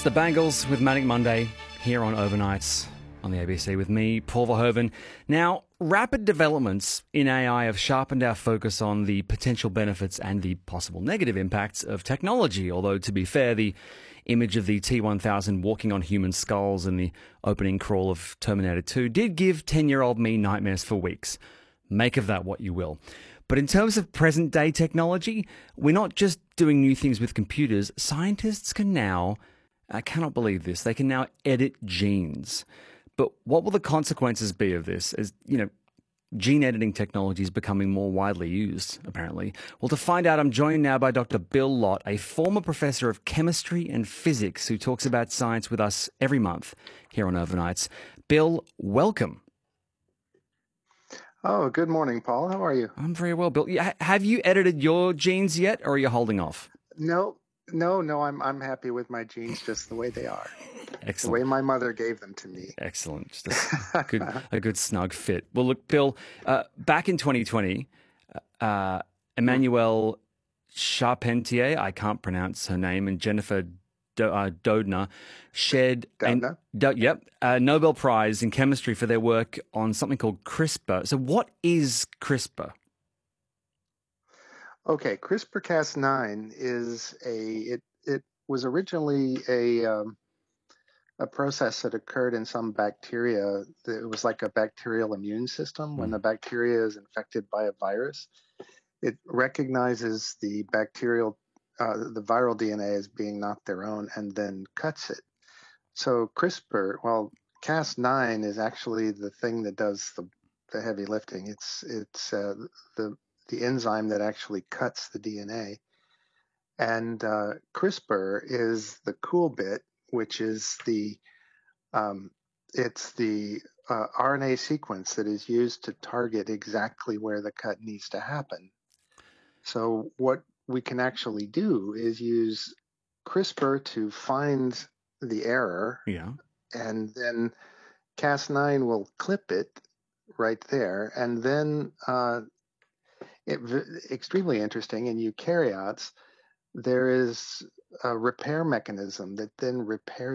the Bangles with Manic Monday here on Overnights on the ABC with me, Paul Verhoeven. Now, rapid developments in AI have sharpened our focus on the potential benefits and the possible negative impacts of technology. Although, to be fair, the image of the T-1000 walking on human skulls in the opening crawl of Terminator 2 did give 10-year-old me nightmares for weeks. Make of that what you will. But in terms of present-day technology, we're not just doing new things with computers. Scientists can now, I cannot believe this, they can now edit genes. But what will the consequences be of this? As gene editing technology is becoming more widely used, apparently. Well, to find out, I'm joined now by Dr. Bill Lott, a former professor of chemistry and physics who talks about science with us every month here on Overnights. Bill, welcome. Oh, good morning, Paul. How are you? I'm very well, Bill. Have you edited your genes yet, or are you holding off? No. I'm happy with my genes just the way they are. Excellent. The way my mother gave them to me. Excellent. Just a good snug fit. Well, look, Bill, back in 2020, Emmanuelle Charpentier, I can't pronounce her name, and Jennifer Doudna shared a Nobel Prize in chemistry for their work on something called CRISPR. So what is CRISPR? Okay, CRISPR-Cas9 is it was originally a process that occurred in some bacteria. It was like a bacterial immune system. When the bacteria is infected by a virus, it recognizes the the viral DNA as being not their own and then cuts it. So CRISPR, well, Cas9 is actually the thing that does the heavy lifting. It's the enzyme that actually cuts the DNA. And CRISPR is the cool bit, which is it's the RNA sequence that is used to target exactly where the cut needs to happen. So what we can actually do is use CRISPR to find the error, and then Cas9 will clip it right there, and then extremely interesting, in eukaryotes, there is a repair mechanism that then repairs